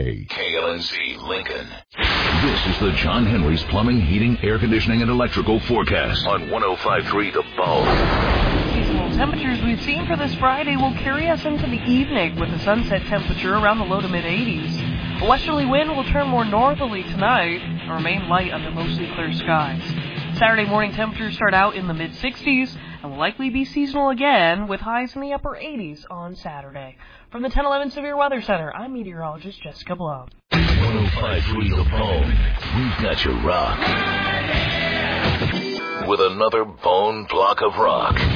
today. KLNZ Lincoln. This is the John Henry's Plumbing, Heating, Air Conditioning, and Electrical forecast on 105.3 The Bone. Seasonal temperatures we've seen for this Friday will carry us into the evening with the sunset temperature around the low to mid-80s. A westerly wind will turn more northerly tonight and remain light under mostly clear skies. Saturday morning temperatures start out in the mid-60s and will likely be seasonal again with highs in the upper 80s on Saturday. From the 1011 Severe Weather Center, I'm meteorologist Jessica Blum. 105.3 The Bone. We've got you rocked with another bone block of rock.